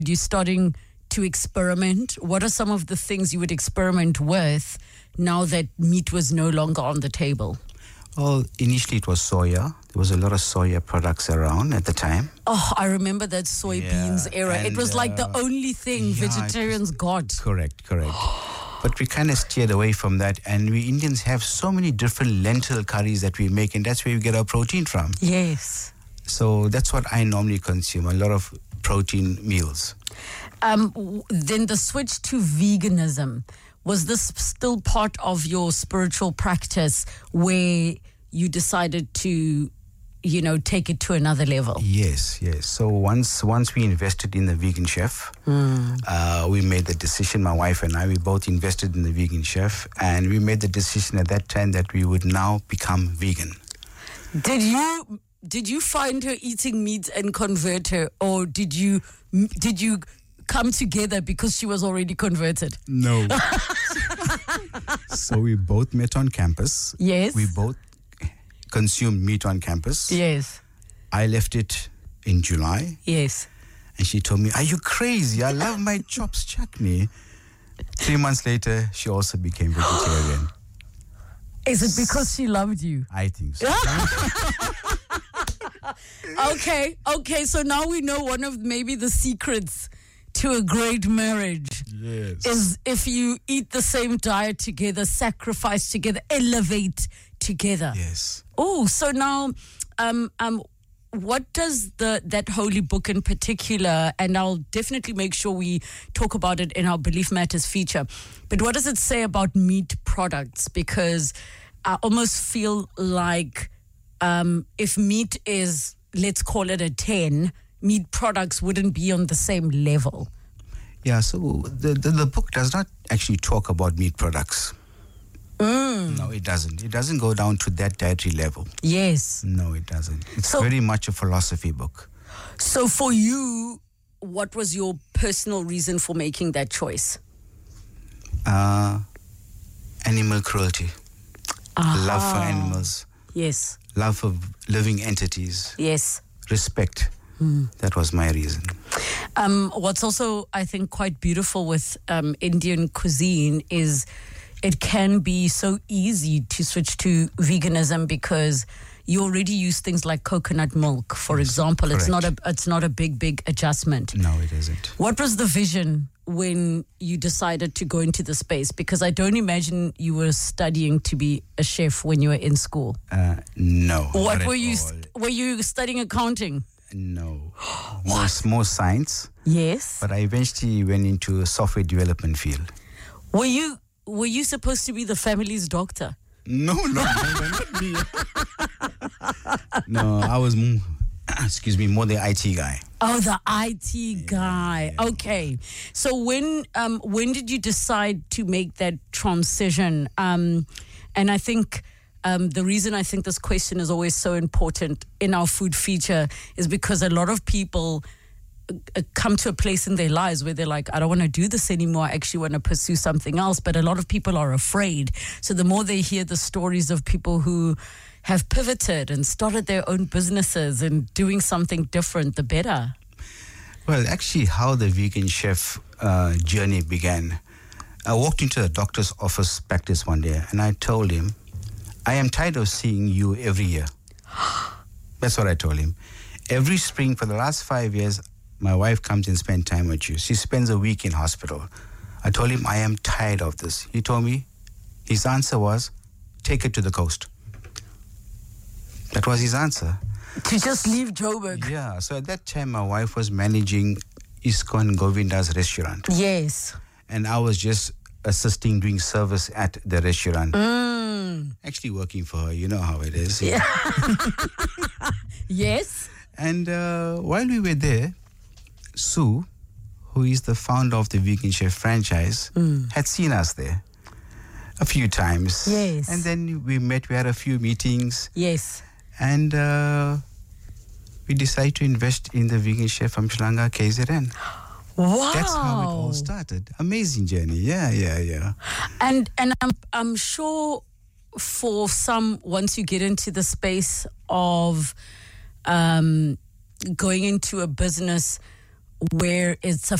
you're starting to experiment. What are some of the things you would experiment with now that meat was no longer on the table? Well, initially it was soya. There was a lot of soya products around at the time. Oh, I remember that soybeans era. It was like the only thing vegetarians got. Correct. But we kind of steered away from that, and we Indians have so many different lentil curries that we make, and that's where we get our protein from. Yes. So that's what I normally consume, a lot of protein meals. Then the switch to veganism, was this still part of your spiritual practice where you decided to, take it to another level? Yes. So once we invested in the Vegan Chef, we made the decision, my wife and I, we both invested in the Vegan Chef, and we made the decision at that time that we would now become vegan. Did you find her eating meat and convert her, or did you come together because she was already converted? No. So we both met on campus. Yes. We both consumed meat on campus. Yes. I left it in July. Yes. And she told me, "Are you crazy? I love my chops chutney." 3 months later, she also became vegetarian. Is it because she loved you? I think so. Okay. So now we know one of maybe the secrets to a great marriage. Yes. Is if you eat the same diet together, sacrifice together, elevate together. Yes. Oh, so now, what does that holy book in particular, and I'll definitely make sure we talk about it in our Belief Matters feature, but what does it say about meat products? Because I almost feel like if meat is, let's call it a 10, meat products wouldn't be on the same level. Yeah, so the book does not actually talk about meat products. No, it doesn't. It doesn't go down to that dietary level. Yes. No, it doesn't. It's very much a philosophy book. So for you, what was your personal reason for making that choice? Animal cruelty. Love for animals. Yes. Love for living entities. Yes. Respect. That was my reason. What's also, I think, quite beautiful with Indian cuisine is it can be so easy to switch to veganism because you already use things like coconut milk, for example. Correct. It's not a big adjustment. No, it isn't. What was the vision when you decided to go into the space? Because I don't imagine you were studying to be a chef when you were in school. No. What were you? Were you studying accounting? No. More science. Yes. But I eventually went into a software development field. Were you supposed to be the family's doctor? No, not me. No, I was more the IT guy. Oh, the IT guy. Yeah. Okay. So when did you decide to make that transition? And I think the reason I think this question is always so important in our food feature is because a lot of people come to a place in their lives where they're like, I don't want to do this anymore. I actually want to pursue something else. But a lot of people are afraid. So the more they hear the stories of people who have pivoted and started their own businesses and doing something different, the better. Well, actually, how the Vegan Chef journey began, I walked into a doctor's office practice one day and I told him, I am tired of seeing you every year. That's what I told him. Every spring for the last 5 years, my wife comes and spends time with you. She spends a week in hospital. I told him, I am tired of this. He told me, his answer was, take it to the coast. That was his answer. To just leave Joburg. Yeah, so at that time, my wife was managing ISKCON Govinda's restaurant. Yes. And I was just assisting, doing service at the restaurant. Actually working for her, you know how it is. Yeah. Yes. And while we were there, Sue, who is the founder of the Vegan Chef franchise, had seen us there a few times. Yes. And then we met, we had a few meetings. Yes. And we decided to invest in the Vegan Chef from Sri Lanka, KZN. Wow. That's how it all started. Amazing journey. Yeah. And I'm sure for some, once you get into the space of going into a business, where it's a